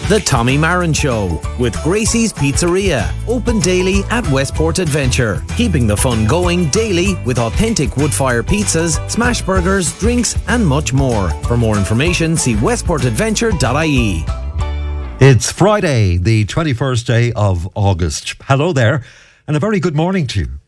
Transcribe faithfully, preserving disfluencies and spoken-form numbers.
The Tommy Marin Show with Gracie's Pizzeria. Open daily at Westport Adventure. Keeping the fun going daily with authentic wood-fire pizzas, smash burgers, drinks and much more. For more information, see westport adventure dot I E. It's Friday, the twenty-first day of August. Hello there, and a very good morning to you.